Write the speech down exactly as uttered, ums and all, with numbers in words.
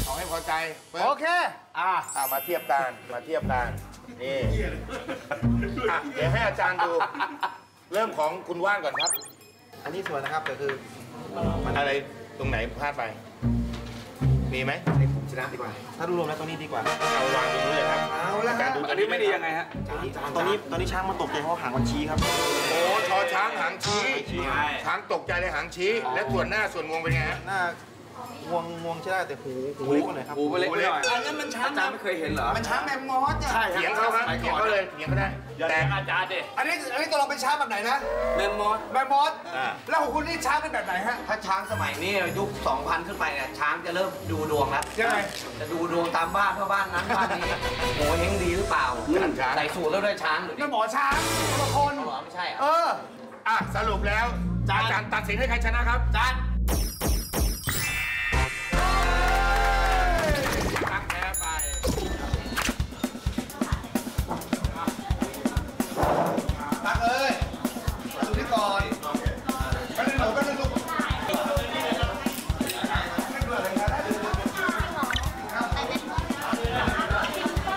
เอาให้พอใจโอเคอ่าอ่ามาเทียบกันมาเทียบกันนี่อ่ะเดี๋ยวให้อาจารย์ดูเริ่มของคุณว่านก่อนครับอันนี้ส่วนนะครับก็คืออะไรตรงไหนพลาดไปมีไหมให้ผมชนะดีกว่าถ้ารวมแล้วตัวนี้ดีกว่าเอาวางตรงนี้เลยครับเอาละครับอันนี้ไม่ดียังไงฮะตอนนี้ตอนนี้ช้างมันตกใจเพราะหางมันชี้ครับโอ้ชอช้างหางชี้ช้างตกใจเลยหางชี้และส่วนหน้าส่วนงวงเป็นไงฮะหน้างวงงวงใช่ได้แต่หูหูเล็กกว่าหน่อยครับหูเล็กกว่าหน่อยอันนั้นมันช้างอาจารย์ไม่เคยเห็นเหรอมันช้างแมมมอสใช่เถียงเขาครับเถียงเขาเลยเถียงเขาได้แต่อาจารย์ดิอันนี้อันนี้ตัวเราเป็นช้างแบบไหนนะแมมมอสแมมมอสแล้วของคุณนี่ช้างเป็นแบบไหนฮะถ้าช้างสมัยนี้ยุค สองพัน ขึ้นไปเนี่ยช้างจะเริ่มดูดวงแล้วยังไงจะดูดวงตามบ้านเพราะบ้านนั้นบ้านนี้โง่เฮงดีหรือเปล่าใส่สูตรแล้วด้วยช้างหรือนั่นหมอช้างบางคนไม่ใช่เอออ่ะสรุปแล้วอาจารย์ตัดสินให้ใครชนะครับอาจารย์